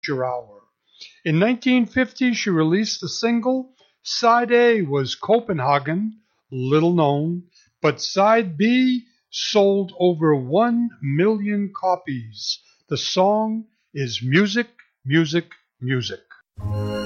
Your Hour. In 1950, she released the single. Side A was Copenhagen, little known, but Side B sold over 1 million copies. The song is Music, Music, Music.